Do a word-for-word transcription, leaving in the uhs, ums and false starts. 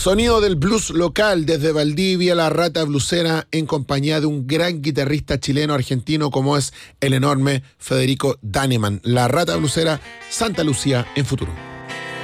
Sonido del blues local desde Valdivia, la Rata Blusera, en compañía de un gran guitarrista chileno-argentino como es el enorme Federico Daneman. La Rata Blusera, Santa Lucía en Futuro.